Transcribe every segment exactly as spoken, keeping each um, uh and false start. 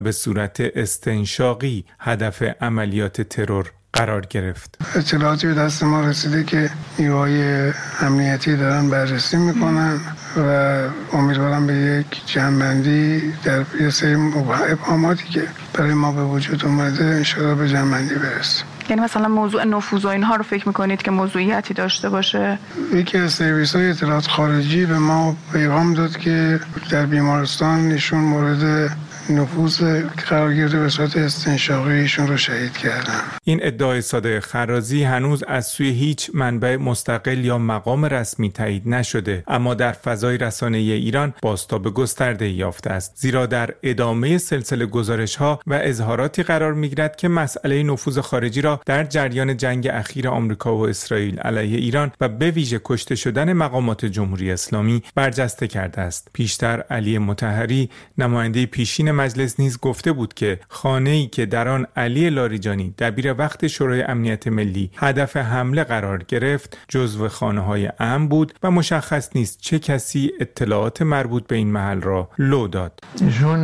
به صورت استنشاقی هدف عملیات ترور قرار گرفت. اطلاعاتی به دست ما رسیده که نیروهای امنیتی دارن بررسی میکنن و امیدوارم به یک جمع‌بندی در یه سری ابهاماتی که برای ما به وجود اومده انشاءالله به جمع‌بندی برسیم. یعنی مثلا موضوع نفوذ و اینها رو فکر میکنید که موضوعیتی داشته باشه؟ یکی از سرویس‌های اطلاعات خارجی به ما پیغام داد که در بیمارستان ایشون مورد نفوذ قرار گرفته، به صورت استنشاقی ایشون رو شهید کردن. این ادعای صادق خرازی هنوز از سوی هیچ منبع مستقل یا مقام رسمی تایید نشده، اما در فضای رسانه‌ای ایران بازتاب گسترده یافته است، زیرا در ادامه سلسله گزارش‌ها و اظهاراتی قرار می‌گیرد که مسئله نفوذ خارجی را در جریان جنگ اخیر آمریکا و اسرائیل علیه ایران و به ویژه کشته شدن مقامات جمهوری اسلامی برجسته کرده است. پیشتر علی مطهری نماینده پیشین مجلس نیز گفته بود که خانه‌ای که در آن علی لاریجانی دبیر وقت شورای امنیت ملی هدف حمله قرار گرفت جزو خانه‌های امن بود و مشخص نیست چه کسی اطلاعات مربوط به این محل را لو داد. ایشون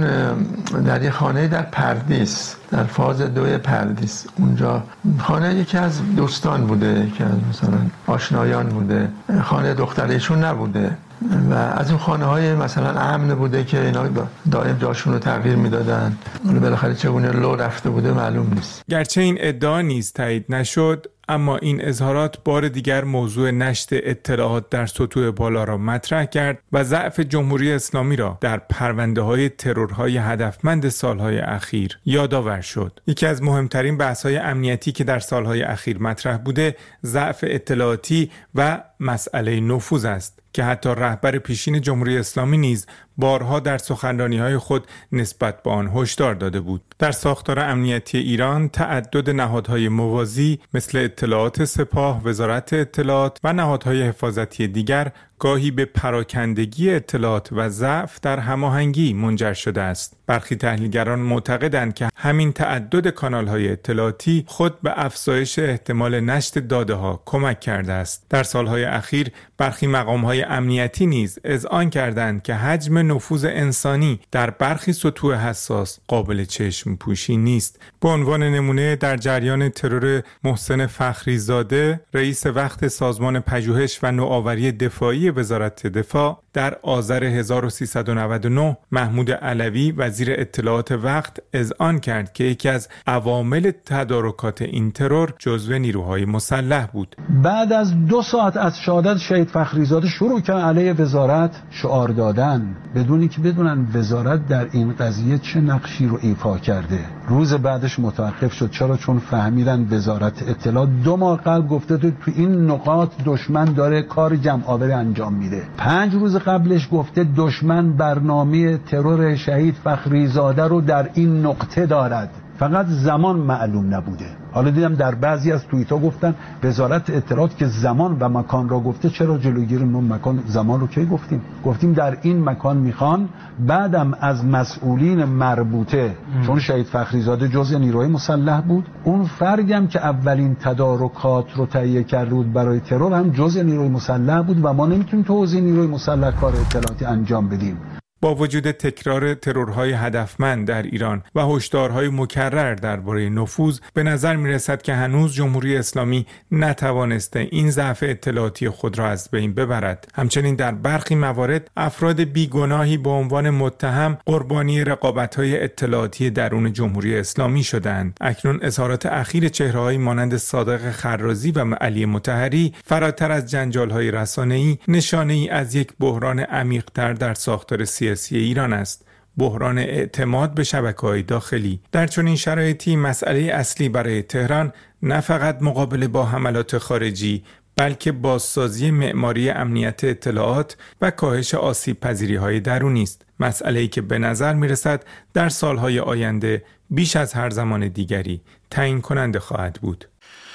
در یک خانه در پردیس، در فاز دوی پردیس، اونجا خانه یکی از دوستان بوده، یکی از مثلا آشنایان بوده، خانه دخترشون نبوده و از اون خانه های مثلا امن بوده که اینا دائم جاشون رو تغییر میدادن. ولی بالاخره چگونه لو رفته بوده معلوم نیست. گرچه این ادعا نیز تایید نشد، اما این اظهارات بار دیگر موضوع نشت اطلاعات در سطوح بالا را مطرح کرد و ضعف جمهوری اسلامی را در پرونده‌های ترورهای هدفمند سالهای اخیر یادآور شد. یکی از مهمترین بحث‌های امنیتی که در سالهای اخیر مطرح بوده، ضعف اطلاعاتی و مسئله نفوذ است که حتی رهبر پیشین جمهوری اسلامی نیز بارها در سخنرانی‌های خود نسبت به آن هشدار داده بود. در ساختار امنیتی ایران تعدد نهادهای موازی مثل اطلاعات سپاه، وزارت اطلاعات و نهادهای حفاظتی دیگر گاهی به پراکندگی اطلاعات و ضعف در هماهنگی منجر شده است. برخی تحلیلگران معتقدند که همین تعدد کانال‌های اطلاعاتی خود به افزایش احتمال نشت داده‌ها کمک کرده است. در سالهای اخیر برخی مقام‌های امنیتی نیز اذعان کردند که حجم نفوذ انسانی در برخی سطوح حساس قابل چشم پوشی نیست. به عنوان نمونه در جریان ترور محسن فخریزاده، رئیس وقت سازمان پژوهش و نوآوری دفاعی وزارت دفاع، در آذر هزار و سیصد و نود و نه محمود علوی وزیر اطلاعات وقت اذعان کرد که یکی از عوامل تدارکات این ترور جزو نیروهای مسلح بود. بعد از دو ساعت از شهادت شهید فخریزاده شروع کرد علیه وزارت شعار دادن بدون اینکه بدونن وزارت در این قضیه چه نقشی رو ایفا کرده. روز بعدش متوقف شد. چرا؟ چون فهمیدن وزارت اطلاعات دو ماه قبل گفته تو این نقاط دشمن داره کار جمع آوری انجام میده. پنج روز قبلش گفته دشمن برنامه ترور شهید فخریزاده رو در این نقطه دارد، فقط زمان معلوم نبوده. حالا دیدم در بعضی از توییت‌ها گفتن وزارت اطلاعات که زمان و مکان را گفته، چرا جلوگیری اون مکان زمان رو کی گفتیم؟ گفتیم در این مکان میخوان. بعدم از مسئولین مربوطه ام. چون شهید فخریزاده جزء نیروی مسلح بود، اون فرگم که اولین تدارکات رو تهیه کرده بود برای ترور هم جزء نیروی مسلح بود و ما نمیتونیم تو حوزه نیروی مسلح کار اطلاعاتی انجام بدیم. با وجود تکرار ترورهای هدفمند در ایران و هشدارهای مکرر درباره نفوذ، به نظر می‌رسد که هنوز جمهوری اسلامی نتوانسته این ضعف اطلاعاتی خود را از بین ببرد. همچنین در برخی موارد افراد بیگناهی به عنوان متهم قربانی رقابت‌های اطلاعاتی درون جمهوری اسلامی شدند. اکنون اظهارات اخیر چهره‌هایی مانند صادق خرازی و علی مطهری فراتر از جنجال‌های رسانه‌ای نشانه‌ای از یک بحران عمیق‌تر در ساختار سیاسی ایران است، بحران اعتماد به شبکه‌های داخلی. در چنین شرایطی مسئله اصلی برای تهران نه فقط مقابله با حملات خارجی، بلکه بازسازی معماری امنیت اطلاعات و کاهش آسیب پذیری‌های درونی است. مسئله‌ای که به نظر می‌رسد در سال‌های آینده بیش از هر زمان دیگری تعیین کننده خواهد بود.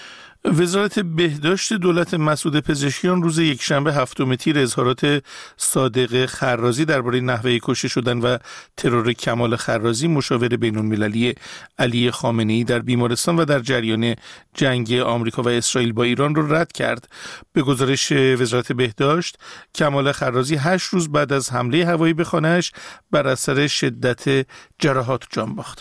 وزارت بهداشت دولت مسعود پزشکیان روز یکشنبه هفتم تیر اظهارات صادق خرازی درباره نحوه کشته شدن و ترور کمال خرازی، مشاور بین‌المللی علی خامنه‌ای در بیمارستان و در جریان جنگ آمریکا و اسرائیل با ایران را رد کرد. به گزارش وزارت بهداشت، کمال خرازی هشت روز بعد از حمله هوایی به خانه‌اش بر اثر شدت جراحات جان باخت.